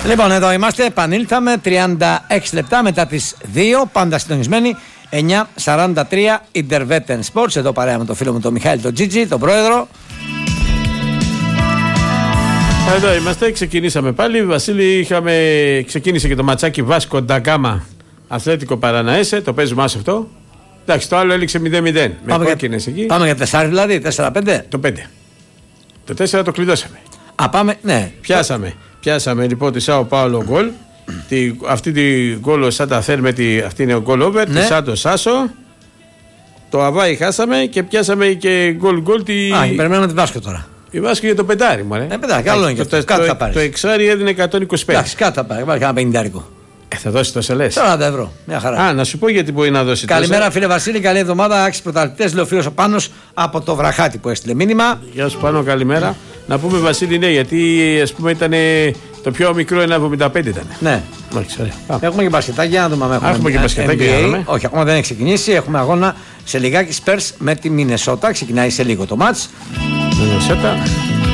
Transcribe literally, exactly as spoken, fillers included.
Λοιπόν, εδώ είμαστε, επανήλθαμε τριάντα έξι λεπτά μετά τις δύο, πάντα συντονισμένοι. εννιά σαράντα τρία Intervetten Sports. Εδώ παρέα με τον φίλο μου τον Μιχάλη τον Τζίτζι, τον πρόεδρο. Εδώ είμαστε, ξεκινήσαμε πάλι. Βασίλη, είχαμε... ξεκίνησε και το ματσάκι Βάσκο Νταγκάμα Αθλέτικο Παραναέσε. Το παίζουμε άσο αυτό. Εντάξει, το άλλο έληξε μηδέν μηδέν. Με κόκκινες εκεί. Πάμε για τεσσάρι δηλαδή, τέσσερα πέντε. Το πέντε. Το τέσσερα το κλειδώσαμε. Α, πάμε, ναι. Πιάσαμε. Πιάσαμε λοιπόν τη Σάο Πάολο γκολ. Τη, αυτή τη γκολ ο Σάντα Φέρ, τη, αυτή είναι ο γκολ over. Ναι. Τη Σάντο Σάσο. Το Αβάη χάσαμε και πιάσαμε και γκολ γκολ. Τη... Α, περιμένουμε τη Βάσκο τώρα. Η Βάσκο για το πεντάρι μου, ε. Ε, πεντάρι, καλό είναι και αυτό. Το, το, το, το εξάρι έδινε εκατόν είκοσι πέντε. Εντάξει, κάτω θα πάρει, πάρει ένα πενηντάρικο. Ε, θα δώσει τόσα λες. σαράντα ευρώ. Μια χαρά. Α, να σου πω γιατί μπορεί να δώσει. Καλημέρα, τόσα. Φίλε Βασίλη, καλή εβδομάδα. Άξιοι πρωταθλητές, λέει ο φίλος ο Πάνος από το Βραχάτι που έστειλε μήνυμα. Γεια σου Πάνο, καλημέρα. Να πούμε Βασίλη, ναι, γιατί ας πούμε ήταν το πιο μικρό ένα εβδομήντα πέντε ήταν. Ναι. Μάλιστα, έχουμε και μπασκετάκια, να δούμε αν έχουμε. Έχουμε και μπασκετάκια. Όχι, ακόμα δεν έχει ξεκινήσει. Έχουμε αγώνα σε λιγάκι Spurs με τη Μινεσότα. Ξεκινάει σε λίγο το μάτς. Μινεσότα.